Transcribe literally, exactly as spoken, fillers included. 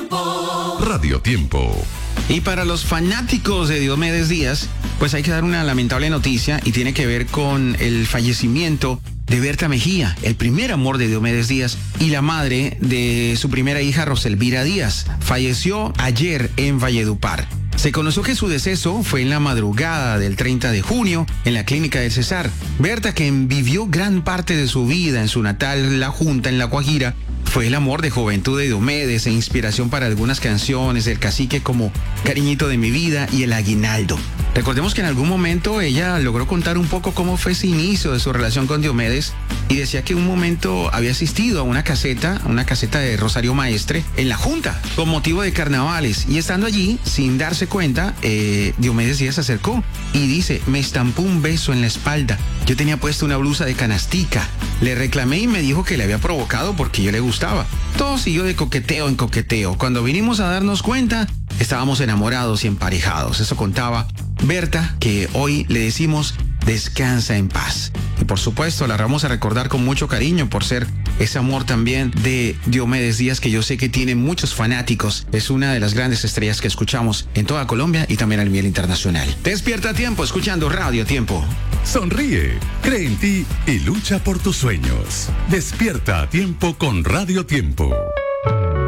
Tiempo. Radio Tiempo. Y para los fanáticos de Diomedes Díaz, pues hay que dar una lamentable noticia y tiene que ver con el fallecimiento de Berta Mejía, el primer amor de Diomedes Díaz y la madre de su primera hija, Roselvira Díaz. Falleció ayer en Valledupar. Se conoció que su deceso fue en la madrugada del treinta de junio en la clínica del Cesar. Berta, que vivió gran parte de su vida en su natal La Junta, en La Guajira, fue el amor de juventud de Diomedes e inspiración para algunas canciones del cacique como Cariñito de mi vida y El Aguinaldo. Recordemos que en algún momento ella logró contar un poco cómo fue ese inicio de su relación con Diomedes y decía que en un momento había asistido a una caseta, a una caseta de Rosario Maestre en La Junta con motivo de carnavales, y estando allí, sin darse cuenta, eh, Diomedes Díaz se acercó y dice: me estampó un beso en la espalda. Yo tenía puesto una blusa de canastica. Le reclamé y me dijo que le había provocado porque yo le gustaba. Todo siguió de coqueteo en coqueteo. Cuando vinimos a darnos cuenta, estábamos enamorados y emparejados. Eso contaba Berta, que hoy le decimos descansa en paz. Y por supuesto la vamos a recordar con mucho cariño por ser ese amor también de Diomedes Díaz, que yo sé que tiene muchos fanáticos. Es una de las grandes estrellas que escuchamos en toda Colombia y también a nivel internacional. Despierta a tiempo escuchando Radio Tiempo. Sonríe, cree en ti y lucha por tus sueños. Despierta a tiempo con Radio Tiempo.